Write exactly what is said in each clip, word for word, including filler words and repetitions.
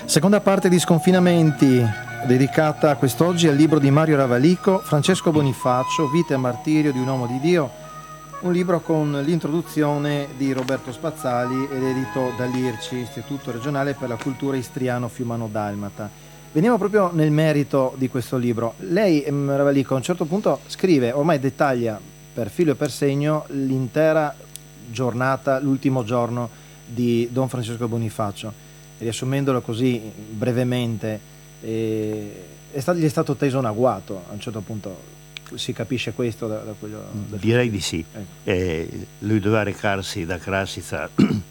Seconda parte di Sconfinamenti, dedicata quest'oggi al libro di Mario Ravalico, Francesco Bonifacio, Vita e martirio di un uomo di Dio, un libro con l'introduzione di Roberto Spazzali ed edito dall'I R C I, Istituto Regionale per la Cultura Istriano Fiumano Dalmata. Veniamo proprio nel merito di questo libro. Lei, Ravalico, a un certo punto scrive, ormai dettaglia per filo e per segno l'intera giornata, l'ultimo giorno di Don Francesco Bonifacio. Riassumendolo così brevemente, eh, è stato, gli è stato teso un agguato, a un certo punto si capisce questo da, da quello da direi di sì. Ecco. Eh, lui doveva recarsi da Krasica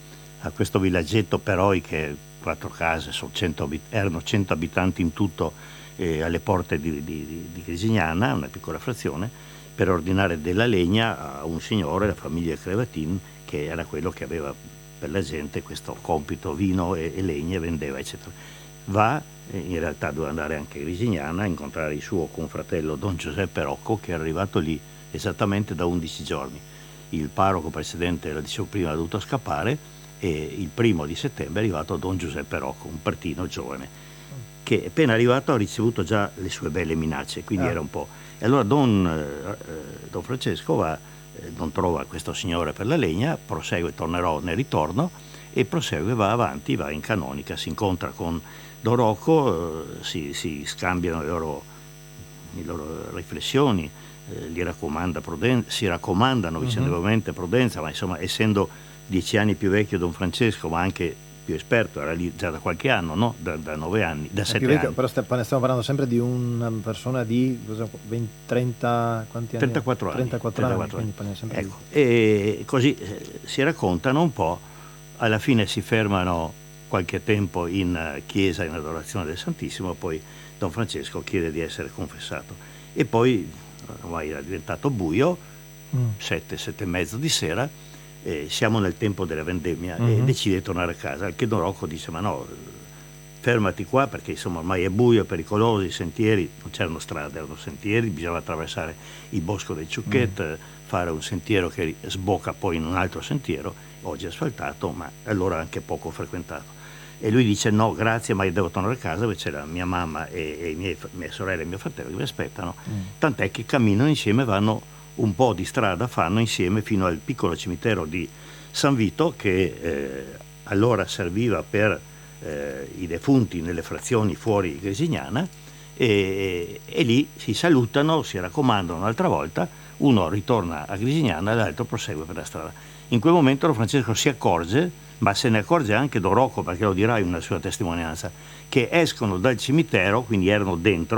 a questo villaggetto Peroi, che quattro case, sono cento, erano cento abitanti in tutto, eh, alle porte di, di, di Grisignana, una piccola frazione, per ordinare della legna a un signore, la famiglia Crevatin, che era quello che aveva per la gente questo compito, vino e, e legna, vendeva eccetera. Va, in realtà doveva andare anche a Grisignana a incontrare il suo confratello Don Giuseppe Rocco, che era arrivato lì esattamente da undici giorni. Il parroco precedente, lo dicevo prima, ha dovuto scappare, e il primo di settembre è arrivato Don Giuseppe Rocco, un partino giovane, che appena arrivato ha ricevuto già le sue belle minacce, quindi ah. era un po'. E allora Don, eh, Don Francesco va, non trova questo signore per la legna, prosegue, tornerò nel ritorno, e prosegue, va avanti, va in canonica, si incontra con Don Rocco, eh, si, si scambiano le loro, le loro riflessioni, eh, gli raccomanda prudenza, si raccomandano vicendevolmente prudenza, ma insomma, essendo dieci anni più vecchio Don Francesco, ma anche più esperto, era lì già da qualche anno, no? Da, da nove anni, da sette anni. Però stiamo parlando sempre di una persona di venti, trenta, quanti anni? trentaquattro anni. trentaquattro anni, quindi sempre ecco. E così eh, si raccontano un po', alla fine si fermano qualche tempo in chiesa in adorazione del Santissimo, poi Don Francesco chiede di essere confessato. E poi, ormai era diventato buio, mm. sette, sette e mezzo di sera, Eh, siamo nel tempo della vendemmia, mm-hmm. e decide di tornare a casa, al che Don Rocco dice: ma no, fermati qua, perché insomma ormai è buio, è pericoloso, i sentieri, non c'erano strade, erano sentieri, bisognava attraversare il bosco dei Ciuchet, mm. fare un sentiero che sbocca poi in un altro sentiero, oggi asfaltato, ma allora anche poco frequentato. E lui dice: no, grazie, ma io devo tornare a casa, dove c'è la mia mamma e, e i miei, mie sorelle e mio fratello che mi aspettano, mm. tant'è che camminano insieme, vanno un po' di strada, fanno insieme fino al piccolo cimitero di San Vito, che eh, allora serviva per eh, i defunti nelle frazioni fuori Grisignana, e, e lì si salutano, si raccomandano un'altra volta, uno ritorna a Grisignana e l'altro prosegue per la strada. In quel momento Don Francesco si accorge, ma se ne accorge anche Don Rocco, perché lo dirà in una sua testimonianza, che escono dal cimitero, quindi erano dentro,